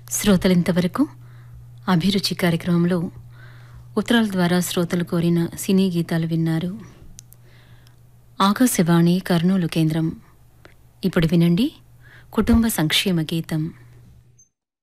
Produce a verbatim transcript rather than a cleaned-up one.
శ్రోతలింతవరకు అభిరుచి కార్యక్రమంలో ఉత్తరాల ద్వారా శ్రోతలు కోరిన సినీ గీతాలు విన్నారు. ఆకాశవాణి కర్నూలు కేంద్రం. ఇప్పుడు వినండి కుటుంబ సంక్షేమ గీతం.